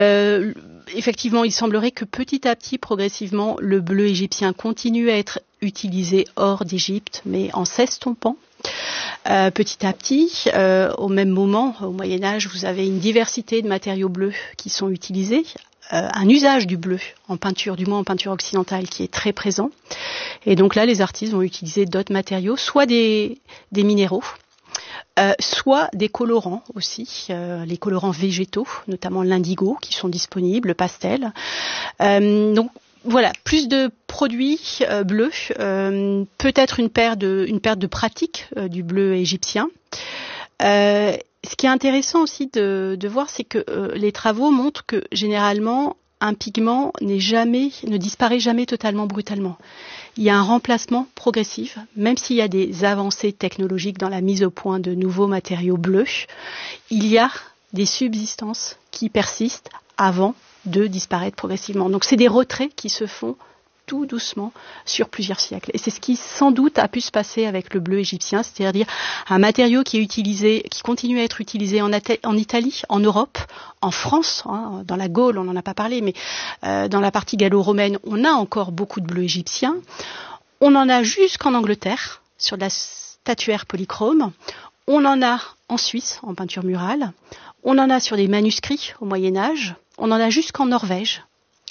Effectivement, il semblerait que petit à petit, progressivement, le bleu égyptien continue à être utilisé hors d'Égypte, mais en s'estompant. Petit à petit, au même moment, au Moyen-Âge, vous avez une diversité de matériaux bleus qui sont utilisés, un usage du bleu en peinture, du moins en peinture occidentale, qui est très présent. Et donc là, les artistes vont utiliser d'autres matériaux, soit des minéraux, soit des colorants aussi, les colorants végétaux, notamment l'indigo, qui sont disponibles, le pastel. Donc voilà, plus de produits bleus, peut-être une perte de pratique du bleu égyptien. Ce qui est intéressant aussi de voir, c'est que les travaux montrent que généralement un pigment ne disparaît jamais totalement brutalement. Il y a un remplacement progressif, même s'il y a des avancées technologiques dans la mise au point de nouveaux matériaux bleus, il y a des subsistances qui persistent avant de disparaître progressivement. Donc c'est des retraits qui se font tout doucement sur plusieurs siècles. Et c'est ce qui sans doute a pu se passer avec le bleu égyptien, c'est-à-dire un matériau qui continue à être utilisé en Italie, en Europe, en France, dans la Gaule, on n'en a pas parlé, mais dans la partie gallo-romaine, on a encore beaucoup de bleu égyptien. On en a jusqu'en Angleterre, sur de la statuaire polychrome. On en a en Suisse, en peinture murale. On en a sur des manuscrits au Moyen-Âge. On en a jusqu'en Norvège.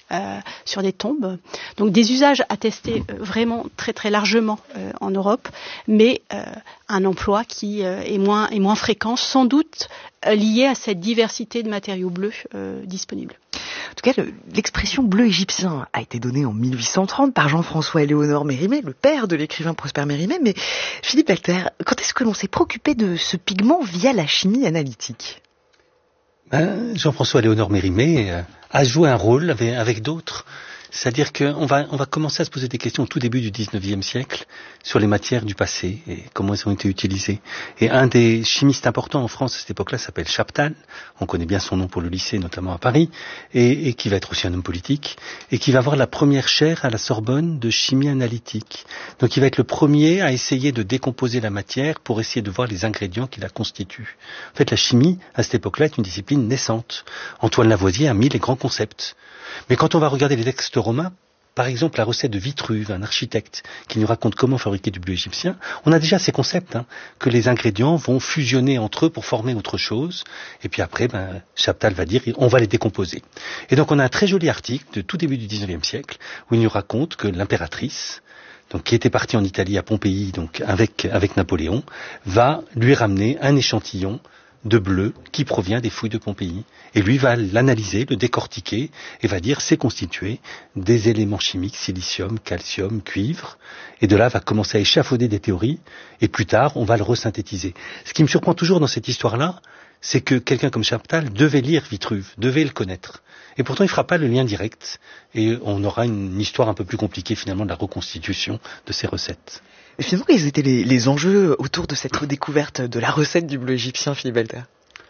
Sur des tombes. Donc des usages attestés vraiment très très largement en Europe, mais un emploi qui est moins fréquent, sans doute lié à cette diversité de matériaux bleus disponibles. En tout cas, l'expression bleu égyptien a été donnée en 1830 par Jean-François Éléonore Mérimée, le père de l'écrivain Prosper Mérimée. Mais Philippe Alter, quand est-ce que l'on s'est préoccupé de ce pigment via la chimie analytique ? Jean-François Éléonore Mérimée a joué un rôle avec d'autres. C'est-à-dire qu'on va commencer à se poser des questions au tout début du 19e siècle sur les matières du passé et comment elles ont été utilisées. Et un des chimistes importants en France à cette époque-là s'appelle Chaptal. On connaît bien son nom pour le lycée, notamment à Paris, et qui va être aussi un homme politique, et qui va avoir la première chaire à la Sorbonne de chimie analytique. Donc il va être le premier à essayer de décomposer la matière pour essayer de voir les ingrédients qui la constituent. En fait, la chimie, à cette époque-là, est une discipline naissante. Antoine Lavoisier a mis les grands concepts. Mais quand on va regarder les textes romains, par exemple la recette de Vitruve, un architecte qui nous raconte comment fabriquer du bleu égyptien, on a déjà ces concepts, que les ingrédients vont fusionner entre eux pour former autre chose, et puis après, Chaptal va dire, on va les décomposer. Et donc on a un très joli article de tout début du 19e siècle, où il nous raconte que l'impératrice, donc qui était partie en Italie à Pompéi, donc avec Napoléon, va lui ramener un échantillon de bleu qui provient des fouilles de Pompéi. Et lui va l'analyser, le décortiquer, et va dire c'est constitué des éléments chimiques, silicium, calcium, cuivre, et de là va commencer à échafauder des théories, et plus tard on va le resynthétiser. Ce qui me surprend toujours dans cette histoire-là, c'est que quelqu'un comme Chaptal devait lire Vitruve, devait le connaître. Et pourtant il ne fera pas le lien direct, et on aura une histoire un peu plus compliquée finalement de la reconstitution de ces recettes. Et finalement, quels étaient les enjeux autour de cette redécouverte de la recette du bleu égyptien, Philippe Alter ?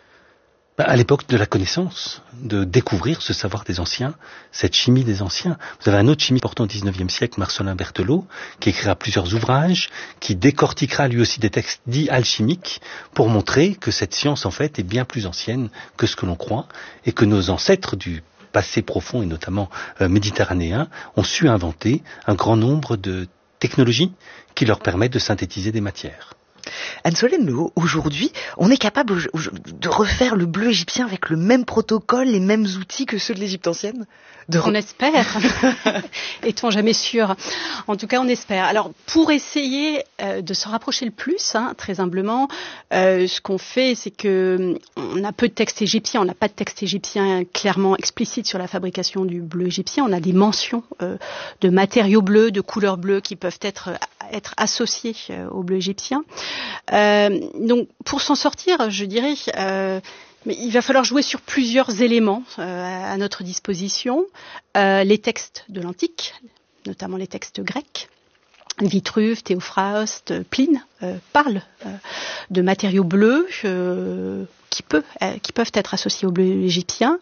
À l'époque de la connaissance, de découvrir ce savoir des anciens, cette chimie des anciens. Vous avez un autre chimiste important au 19e siècle, Marcellin Berthelot, qui écrira plusieurs ouvrages, qui décortiquera lui aussi des textes dits alchimiques, pour montrer que cette science, en fait, est bien plus ancienne que ce que l'on croit, et que nos ancêtres du passé profond, et notamment méditerranéen, ont su inventer un grand nombre de technologies qui leur permettent de synthétiser des matières. Anne-Solène Lehaut, aujourd'hui, on est capable de refaire le bleu égyptien avec le même protocole, les mêmes outils que ceux de l'Égypte ancienne ? On espère. Est-on jamais sûr ? En tout cas, on espère. Alors, pour essayer de se rapprocher le plus, très humblement, ce qu'on fait, c'est que on a peu de textes égyptiens. On n'a pas de texte égyptien clairement explicite sur la fabrication du bleu égyptien. On a des mentions de matériaux bleus, de couleurs bleues qui peuvent être associés au bleu égyptien. Donc, pour s'en sortir, je dirais... mais il va falloir jouer sur plusieurs éléments à notre disposition. Les textes de l'Antique, notamment les textes grecs, Vitruve, Théophraste, Pline, parle de matériaux bleus qui peuvent être associés au bleu égyptien.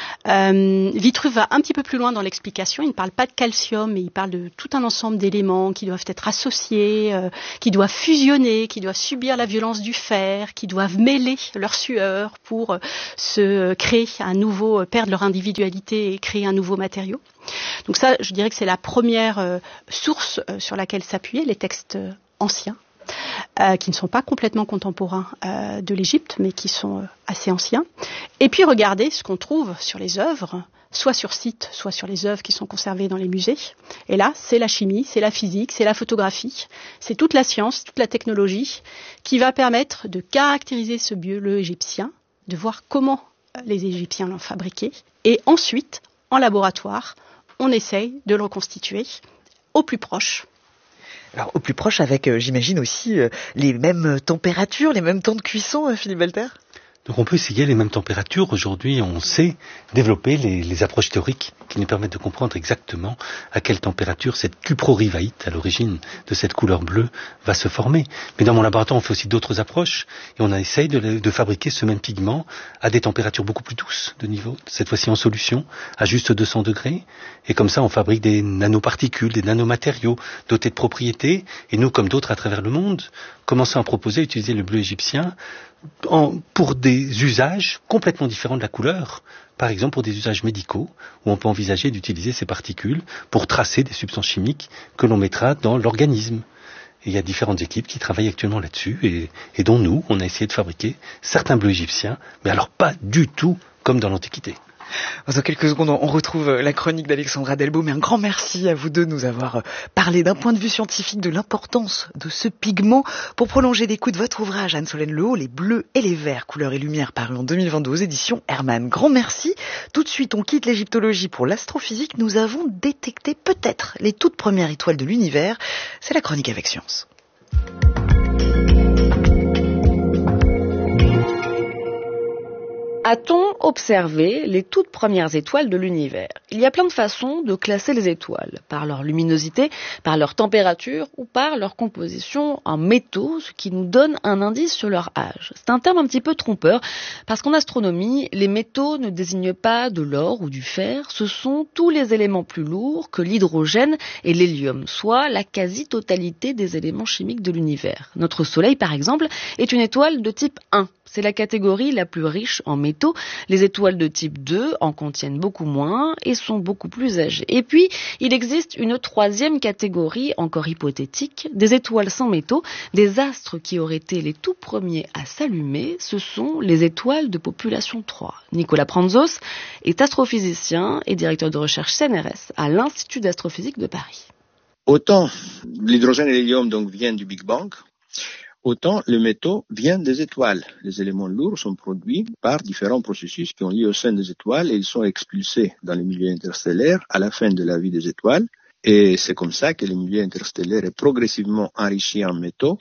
Vitruve va un petit peu plus loin dans l'explication. Il ne parle pas de calcium, mais il parle de tout un ensemble d'éléments qui doivent être associés, qui doivent fusionner, qui doivent subir la violence du fer, qui doivent mêler leur sueur pour se créer un nouveau, perdre leur individualité et créer un nouveau matériau. Donc ça, je dirais que c'est la première source sur laquelle s'appuyer, les textes anciens. Qui ne sont pas complètement contemporains de l'Égypte, mais qui sont assez anciens. Et puis regardez ce qu'on trouve sur les œuvres, soit sur site, soit sur les œuvres qui sont conservées dans les musées. Et là, c'est la chimie, c'est la physique, c'est la photographie, c'est toute la science, toute la technologie qui va permettre de caractériser ce bleu égyptien, de voir comment les Égyptiens l'ont fabriqué. Et ensuite, en laboratoire, on essaye de le reconstituer au plus proche. Alors, au plus proche avec, j'imagine aussi, les mêmes températures, les mêmes temps de cuisson, Philippe Walter ? Donc on peut essayer les mêmes températures. Aujourd'hui, on sait développer les approches théoriques qui nous permettent de comprendre exactement à quelle température cette cuprorivahite, à l'origine de cette couleur bleue, va se former. Mais dans mon laboratoire, on fait aussi d'autres approches et on essaye de fabriquer ce même pigment à des températures beaucoup plus douces de niveau, cette fois-ci en solution, à juste 200 degrés. Et comme ça, on fabrique des nanoparticules, des nanomatériaux dotés de propriétés. Et nous, comme d'autres à travers le monde, commençons à proposer, utiliser le bleu égyptien pour des usages complètement différents de la couleur. Par exemple, pour des usages médicaux, où on peut envisager d'utiliser ces particules pour tracer des substances chimiques que l'on mettra dans l'organisme. Et il y a différentes équipes qui travaillent actuellement là-dessus et dont nous, on a essayé de fabriquer certains bleus égyptiens, mais alors pas du tout comme dans l'Antiquité. Dans quelques secondes, on retrouve la chronique d'Alexandra Delbo, mais un grand merci à vous deux de nous avoir parlé d'un point de vue scientifique de l'importance de ce pigment. Pour prolonger l'écoute, votre ouvrage, Anne-Solène Lehaut, Les bleus et les verts, couleurs et lumière, paru en 2022 aux éditions Hermann. Grand merci. Tout de suite, on quitte l'égyptologie pour l'astrophysique. Nous avons détecté peut-être les toutes premières étoiles de l'univers. C'est la chronique avec science. A-t-on observé les toutes premières étoiles de l'univers ? Il y a plein de façons de classer les étoiles, par leur luminosité, par leur température ou par leur composition en métaux, ce qui nous donne un indice sur leur âge. C'est un terme un petit peu trompeur, parce qu'en astronomie, les métaux ne désignent pas de l'or ou du fer, ce sont tous les éléments plus lourds que l'hydrogène et l'hélium, soit la quasi-totalité des éléments chimiques de l'univers. Notre Soleil, par exemple, est une étoile de type 1. C'est la catégorie la plus riche en métaux. Les étoiles de type 2 en contiennent beaucoup moins et sont beaucoup plus âgées. Et puis, il existe une troisième catégorie, encore hypothétique, des étoiles sans métaux, des astres qui auraient été les tout premiers à s'allumer. Ce sont les étoiles de population 3. Nicolas Pranzos est astrophysicien et directeur de recherche CNRS à l'Institut d'astrophysique de Paris. Autant l'hydrogène et l'hélium donc viennent du Big Bang, autant le métaux vient des étoiles. Les éléments lourds sont produits par différents processus qui ont lieu au sein des étoiles et ils sont expulsés dans le milieu interstellaire à la fin de la vie des étoiles. Et c'est comme ça que le milieu interstellaire est progressivement enrichi en métaux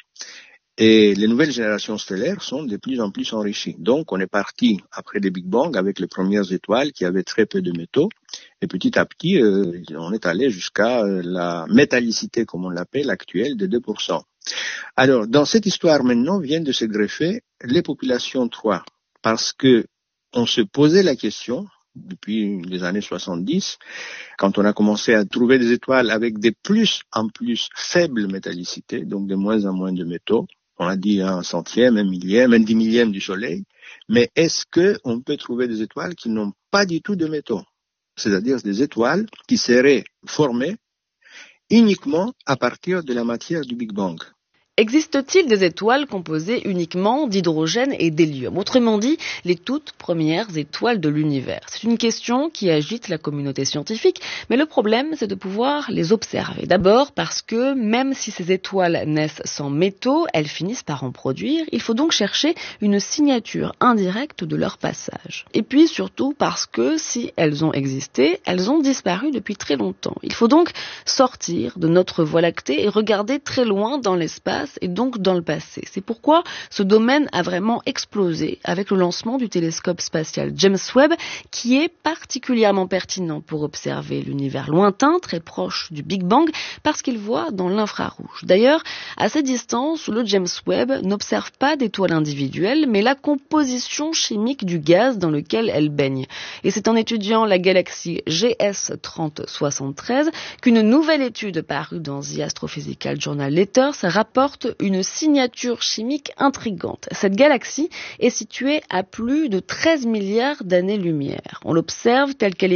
et les nouvelles générations stellaires sont de plus en plus enrichies. Donc on est parti après le Big Bang avec les premières étoiles qui avaient très peu de métaux et petit à petit on est allé jusqu'à la métallicité comme on l'appelle actuelle de 2%. Alors, dans cette histoire maintenant viennent de se greffer les populations 3, parce que on se posait la question, depuis les années 70, quand on a commencé à trouver des étoiles avec des plus en plus faibles métallicité, donc de moins en moins de métaux, on a dit 1/100e, 1/1000e, 1/10 000e du Soleil, mais est-ce qu'on peut trouver des étoiles qui n'ont pas du tout de métaux? C'est-à-dire des étoiles qui seraient formées uniquement à partir de la matière du Big Bang. Existe-t-il des étoiles composées uniquement d'hydrogène et d'hélium ? Autrement dit, les toutes premières étoiles de l'univers. C'est une question qui agite la communauté scientifique, mais le problème, c'est de pouvoir les observer. D'abord parce que, même si ces étoiles naissent sans métaux, elles finissent par en produire. Il faut donc chercher une signature indirecte de leur passage. Et puis surtout parce que, si elles ont existé, elles ont disparu depuis très longtemps. Il faut donc sortir de notre Voie lactée et regarder très loin dans l'espace l'espace et donc dans le passé. C'est pourquoi ce domaine a vraiment explosé avec le lancement du télescope spatial James Webb, qui est particulièrement pertinent pour observer l'univers lointain, très proche du Big Bang, parce qu'il voit dans l'infrarouge. D'ailleurs, à cette distance, le James Webb n'observe pas d'étoiles individuelles, mais la composition chimique du gaz dans lequel elles baignent. Et c'est en étudiant la galaxie GS 3073 qu'une nouvelle étude parue dans The Astrophysical Journal Letters rapporte une signature chimique intrigante. Cette galaxie est située à plus de 13 milliards d'années-lumière. On l'observe telle qu'elle est